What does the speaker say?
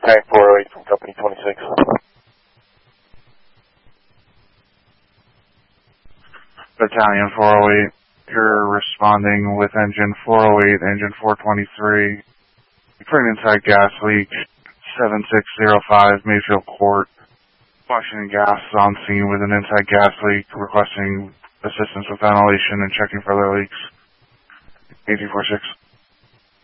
Tank 408 from Company 26. Battalion 408, you're responding with engine 408, engine 423, for an inside gas leak, 7605 Mayfield Court. Washington Gas is on scene with an inside gas leak, requesting assistance with ventilation and checking for other leaks. 1846.